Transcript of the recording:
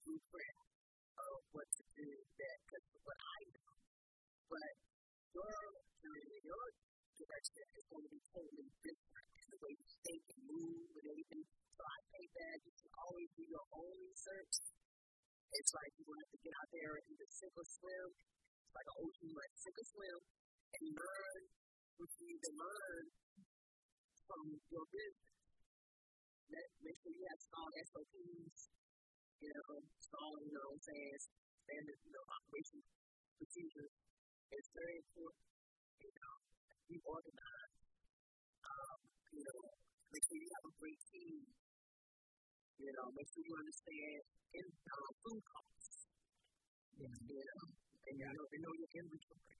blueprint of what to do that, because what I know, but your journey, your direction is going to be totally different in the way you think and move and everything. So I think that you should always do your own research. It's like you have to get out there and either sink or swim. It's like an ocean, like sink or swim, and learn what you need to learn from your business. Make sure you have strong SOPs, strong, standard, operation procedures. It's very important, be organized, make sure you have a great team, make sure you understand food costs, and they know your inventory.